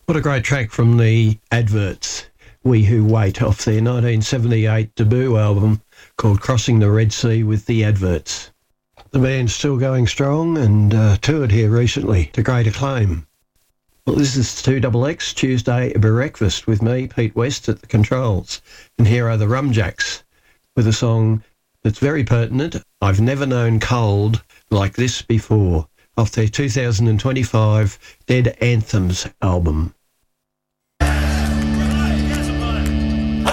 What a great track from the Adverts, We Who Wait, off their 1978 debut album called Crossing the Red Sea with the Adverts. The band's still going strong and toured here recently to great acclaim. Well, this is 2XX Tuesday Breakfast with me, Pete West, at the controls. And here are the Rumjacks with a song that's very pertinent, I've Never Known Cold Like This Before, off their 2025 Dead Anthems album.